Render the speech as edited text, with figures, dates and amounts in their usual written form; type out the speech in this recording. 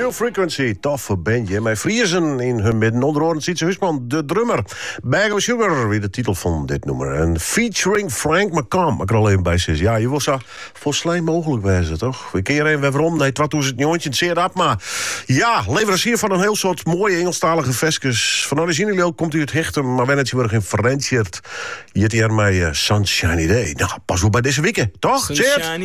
Low Frequency, toffe bandje. Met Friesen in hun midden. Onder andere Sietse Husman, de drummer. Bag of Sugar, weer de titel van dit nummer. En featuring Frank McComb. Ik er al even bij zeggen. Ja, je was zo volslein mogelijk wezen, toch? We keren even waarom. Nee, 2009, zeer dat. Maar ja, leverancier van een heel soort mooie Engelstalige vestjes. Van origineel komt u het Hichtem, maar wenn het je weer in Verentjeert. Je hebt hier mij Sunshiny Day. Nou, pas op bij deze weekend, toch? Sunshiny